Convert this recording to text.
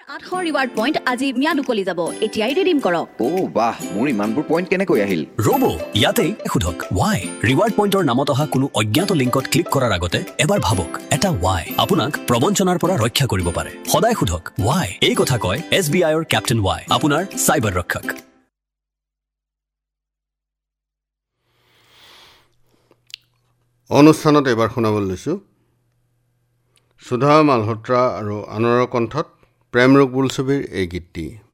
800 reward point আজি ম্যাদ উকলি যাব এতিয়াই ৰিডিম কৰক বাহ মোৰ ইমানবোৰ পইণ্ট কেনেকৈ আহিল ৰব ইয়াতে খুধক why ৰিৱাৰ্ড পইণ্টৰ নামত অহা কোনো অজ্ঞাত লিংকত ক্লিক কৰাৰ আগতে এবাৰ ভাবক এটা why আপোনাক প্ৰবঞ্চনাৰ পৰা ৰক্ষা কৰিব পাৰে সদায় খুধক why এই কথা কয় SBI ৰ কেপ্টেইন why আপোনাৰ সাইবাৰ ৰক্ষক অনুষ্ঠানত এবাৰ শুনাবলৈ লৈছোঁ সুধা মালহোত্ৰা আৰু আনৰৰ কণ্ঠত প্ৰেম ৰোগ বোলছবিৰ এই গীতটি